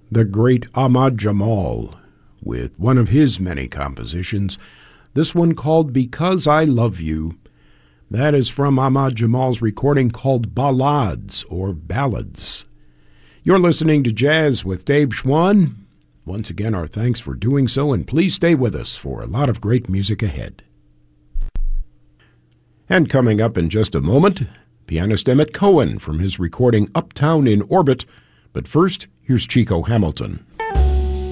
the great Ahmad Jamal, with one of his many compositions, this one called Because I Love You. That is from Ahmad Jamal's recording called Ballades or Ballads. You're listening to Jazz with Dave Schwann. Once again, our thanks for doing so, and please stay with us for a lot of great music ahead. And coming up in just a moment, pianist Emmett Cohen from his recording Uptown in Orbit. But first, here's Chico Hamilton.